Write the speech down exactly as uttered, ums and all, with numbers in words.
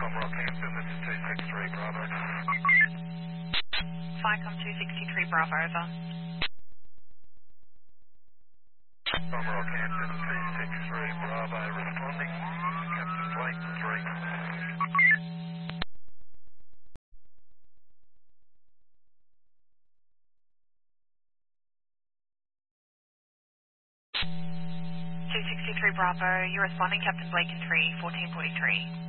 Rockhampton, this is two six three Bravo. Ficom two sixty-three Bravo, over. Tom Rockhampton, two six three Bravo, responding. Captain Blake, three. two sixty-three Bravo, you're responding, Captain Blake in three, fourteen forty-three.